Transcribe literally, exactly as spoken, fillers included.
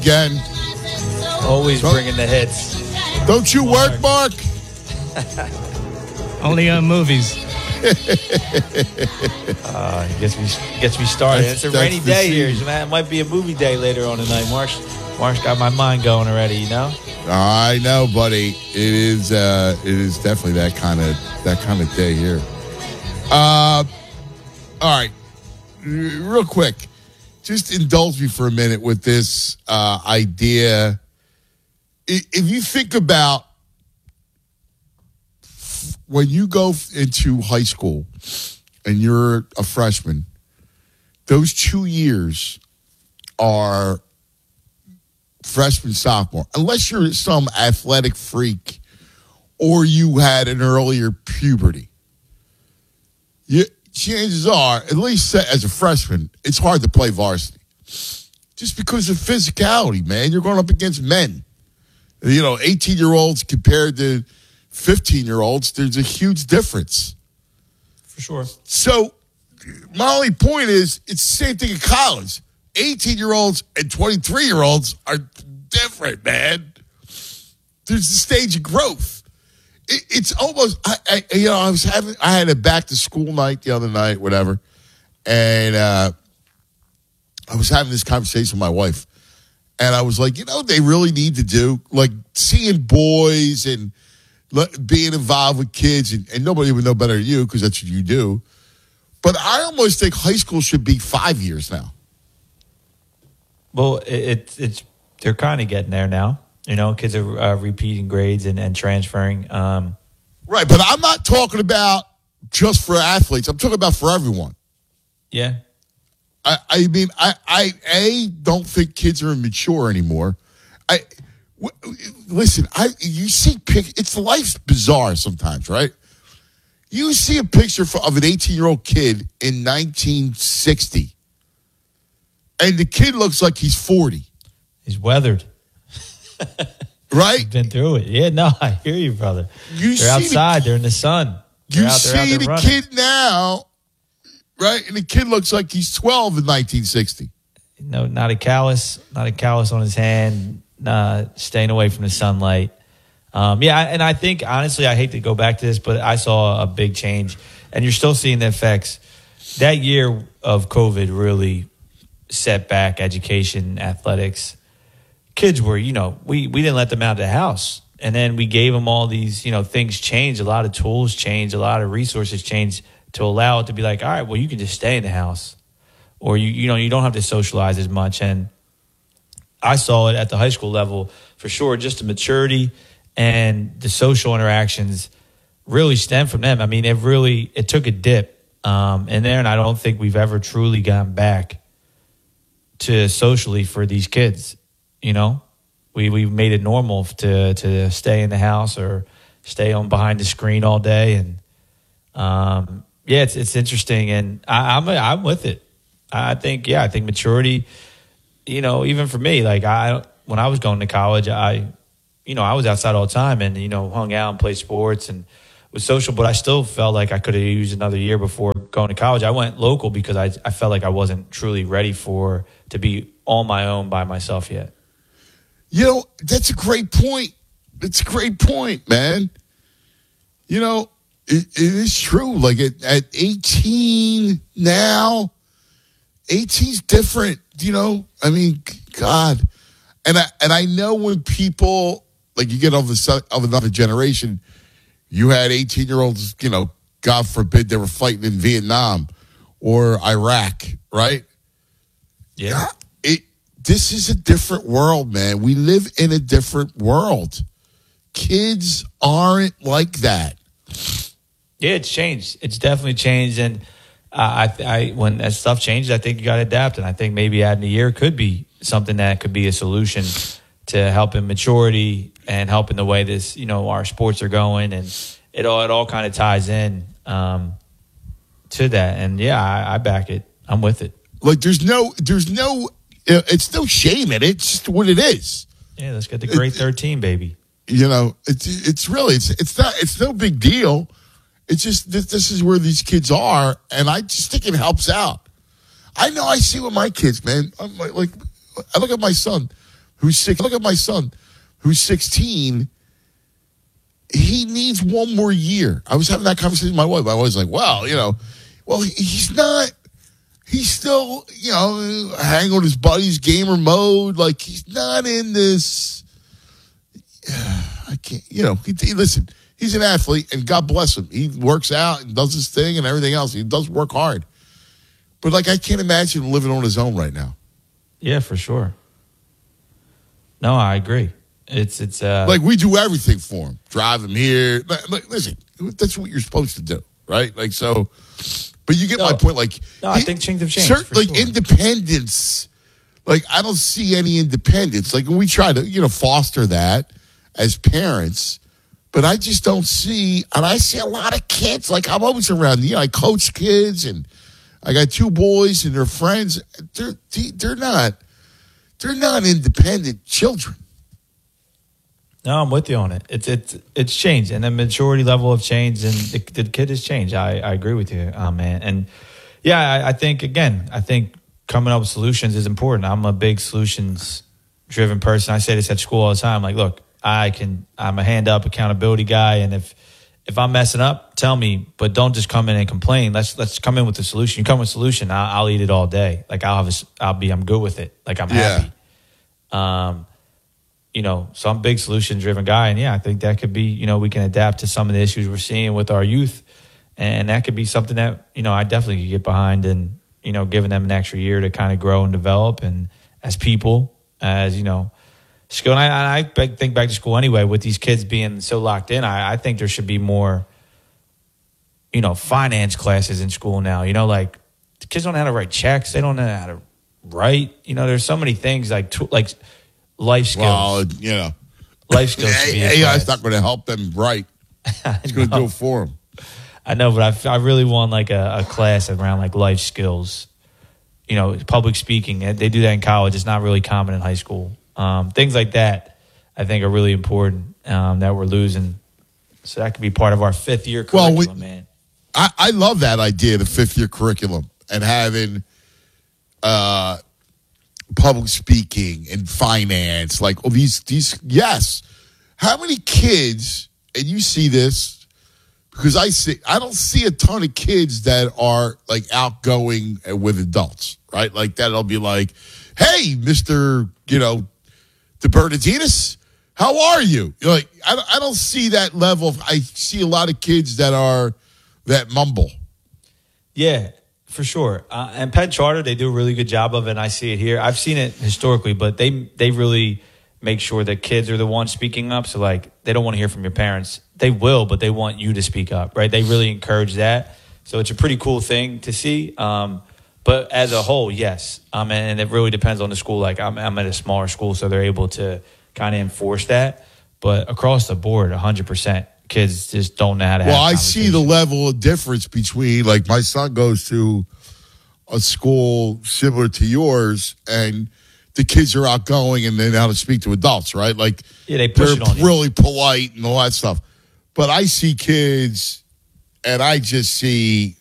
again. Always don't, bringing the hits. Don't you work, Mark? Only on movies. uh, gets me gets me started. That's, it's a rainy day here. Man, it might be a movie day later on tonight. Mark's Mark's got my mind going already. You know. I know, buddy. It is. Uh, it is definitely that kind of that kind of day here. Uh, all right, real quick. Just indulge me for a minute with this uh, idea. If you think about when you go into high school and you're a freshman, those two years are freshman, sophomore. Unless you're some athletic freak or you had an earlier puberty. You, chances are, at least as a freshman, it's hard to play varsity. Just because of physicality, man. You're going up against men. You know, eighteen-year-olds compared to fifteen-year-olds, there's a huge difference. For sure. So, my only point is, it's the same thing in college. eighteen-year-olds and twenty-three-year-olds are different, man. There's a stage of growth. It, it's almost, I, I, you know, I was having, I had a back-to-school night the other night, whatever, and uh, I was having this conversation with my wife. And I was like, you know what they really need to do? Like seeing boys and being involved with kids, and, and nobody would know better than you because that's what you do. But I almost think high school should be five years now. Well, it, it's it's they're kind of getting there now. You know, kids are uh, repeating grades and, and transferring. Um, right, but I'm not talking about just for athletes. I'm talking about for everyone. Yeah. I, I mean, I, I, A, don't think kids are immature anymore. I, w- listen, I, you see, pic, it's life's bizarre sometimes, right? You see a picture for, of an eighteen-year-old kid in nineteen sixty, and the kid looks like he's forty. He's weathered. Right? He's been through it. Yeah, no, I hear you, brother. You they're outside. The, they're in the sun. They're you out, see the running. kid now... Right, and the kid looks like he's twelve in nineteen sixty. No, not a callus, not a callus on his hand, uh, staying away from the sunlight. Um, yeah, and I think, honestly, I hate to go back to this, but I saw a big change, and you're still seeing the effects. That year of COVID really set back education, athletics. Kids were, you know, we, we didn't let them out of the house, and then we gave them all these, you know, things changed. A lot of tools changed, a lot of resources changed, to allow it to be like, all right, well, you can just stay in the house, or you you know you don't have to socialize as much. And I saw it at the high school level for sure. Just the maturity and the social interactions really stem from them. I mean, it really it took a dip um, in there, and I don't think we've ever truly gone back to socially for these kids. You know, we we made it normal to to stay in the house or stay on behind the screen all day, and um. Yeah, it's it's interesting, and I, I'm I'm with it. I think yeah, I think maturity. You know, even for me, like I when I was going to college, I, you know, I was outside all the time, and you know, hung out and played sports and was social. But I still felt like I could have used another year before going to college. I went local because I I felt like I wasn't truly ready for to be on my own by myself yet. You know, that's a great point. That's a great point, man. You know. It, it is true. Like at, at eighteen now, eighteen's different. You know, I mean, God, and I and I know when people like you get of the of another generation, you had eighteen year olds. You know, God forbid they were fighting in Vietnam or Iraq, right? Yeah. It. This is a different world, man. We live in a different world. Kids aren't like that. Yeah, it's changed. It's definitely changed, and uh, I, I, when that stuff changes, I think you got to adapt. And I think maybe adding a year could be something that could be a solution to helping maturity and helping the way this, you know, our sports are going, and it all it all kind of ties in um, to that. And yeah, I, I back it. I'm with it. Like there's no, there's no, it's no shame in it. It's just what it is. Yeah, let's get the grade it, thirteen, baby. You know, it's it's really it's it's not it's no big deal. It's just this, this is where these kids are, and I just think it helps out. I know I see with my kids, man. I'm like, like I look at my son. who's six. Look at my son, who's sixteen. He needs one more year. I was having that conversation with my wife. I was like, well, you know, well, he's not, he's still, you know, hanging with his buddies, gamer mode. Like, he's not in this, I can't, you know, he, he, listen, he's an athlete, and God bless him. He works out and does his thing and everything else. He does work hard. But, like, I can't imagine living on his own right now. Yeah, for sure. No, I agree. It's it's uh, like we do everything for him, drive him here. Like, listen, that's what you're supposed to do, right? Like so, but you get no, my point. Like, no, I think things have changed. Certain, like sure. independence, like I don't see any independence. Like we try to, you know, foster that as parents, but I just don't see. And I see a lot of kids. Like I'm always around. You know, I coach kids, and I got two boys and their friends. They're they're not they're not independent children. No, I'm with you on it. It's it's it's changed, and the maturity level of change, and the, the kid has changed. I, I agree with you, uh, man. And yeah, I, I think again, I think coming up with solutions is important. I'm a big solutions driven person. I say this at school all the time. Like, look, I can. I'm a hand up accountability guy, and if if I'm messing up, tell me. But don't just come in and complain. Let's let's come in with a solution. You come with a solution, I'll, I'll eat it all day. Like I'll have a, I'll be I'm good with it. Like I'm yeah. happy. Um. You know, so I'm a big solution-driven guy, and yeah, I think that could be, you know, we can adapt to some of the issues we're seeing with our youth, and that could be something that, you know, I definitely could get behind, and, you know, giving them an extra year to kind of grow and develop, and as people, as, you know, skill. And I, I think back to school anyway, with these kids being so locked in, I, I think there should be more, you know, finance classes in school now. You know, like, the kids don't know how to write checks. They don't know how to write. You know, there's so many things like, like, life skills. Well, you know, life skills. A I is not going to help them write. It's going to do it for them. I know, but I, I really want like a, a class around like life skills. You know, public speaking. They do that in college. It's not really common in high school. Um, things like that, I think, are really important um, that we're losing. So that could be part of our fifth year curriculum, well, we, man. I, I love that idea, the fifth year curriculum, and having uh public speaking and finance, like oh, these, these, yes. How many kids, and you see this, because I see, I don't see a ton of kids that are like outgoing with adults, right? Like that'll be like, hey, Mister, you know, DeBernardinus, how are you? You're like, I don't, I don't see that level of, I see a lot of kids that are, that mumble. Yeah. For sure. Uh, and Penn Charter, they do a really good job of it, and I see it here. I've seen it historically, but they they really make sure that kids are the ones speaking up. So, like, they don't want to hear from your parents. They will, but they want you to speak up, right? They really encourage that. So it's a pretty cool thing to see. Um, but as a whole, yes. Um, and, and it really depends on the school. Like, I'm, I'm at a smaller school, so they're able to kind of enforce that. But across the board, one hundred percent. Kids just don't know how to have Well, I see the level of difference between, like, my son goes to a school similar to yours, and the kids are outgoing and they know how to speak to adults, right? Like, yeah, they push they're it on you. really polite and all that stuff. But I see kids, and I just see